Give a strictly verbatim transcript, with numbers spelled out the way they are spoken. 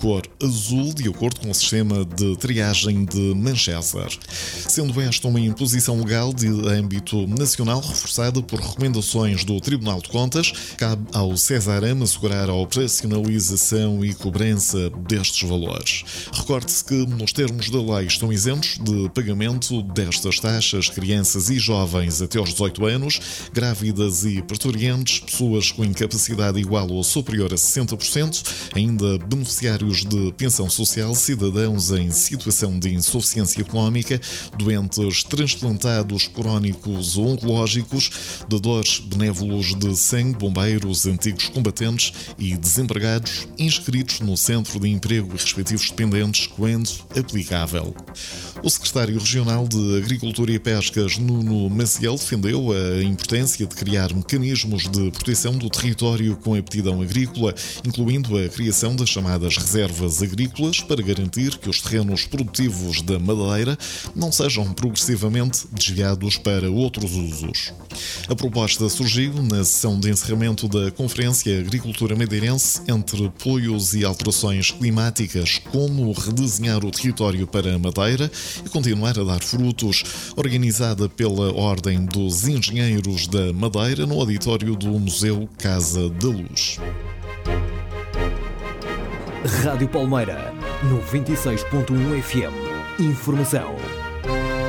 cor azul, de acordo com o sistema de triagem de Manchester. Sendo esta uma imposição legal de âmbito nacional reforçada por recomendações do Tribunal de Contas, cabe ao Cesarame assegurar a operacionalização e cobrança destes valores. Recorde-se que, nos termos da lei, estão isentos de pagamento destas taxas crianças e jovens até aos dezoito anos, grávidas e parturientes, pessoas com incapacidade igual ou superior a sessenta por cento, ainda beneficiários de pensão social, cidadãos em situação de insuficiência económica, doentes transplantados crónicos ou oncológicos, dadores benévolos de sangue, bombeiros, antigos combatentes e desempregados inscritos no Centro de Emprego e respectivos dependentes, quando aplicável. O secretário regional de Agricultura e Pescas, Nuno Maciel, defendeu a importância de criar mecanismos de proteção do território com aptidão agrícola, incluindo a criação das chamadas reservas agrícolas, para garantir que os terrenos produtivos da Madeira não sejam progressivamente desviados para outros usos. A proposta surgiu na sessão de encerramento da Conferência Agricultura Madeirense entre apoios e alterações climáticas, como redesenhar o território para a Madeira e continuar a dar frutos, organizada pela Ordem dos Engenheiros da Madeira no auditório do Museu Casa da Luz. Rádio Palmeira, noventa e seis ponto um F M. Informação